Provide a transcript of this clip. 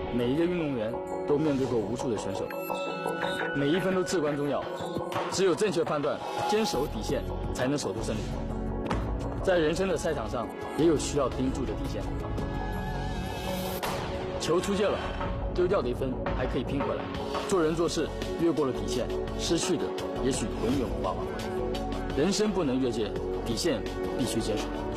每一个运动员都面对过无数的选手，每一分都至关重要。只有正确判断，坚守底线，才能守住胜利。在人生的赛场上，也有需要盯住的底线。球出界了，丢掉的一分还可以拼回来。做人做事越过了底线，失去的也许永远无法挽回。人生不能越界，底线必须坚守。